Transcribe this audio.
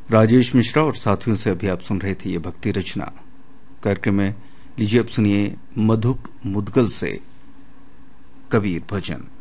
राजेश मिश्रा और साथियों से अभी आप सुन रहे थे ये भक्ति रचना कार्यक्रम में। लीजिए अब सुनिए मधुप मुदगल से कबीर भजन।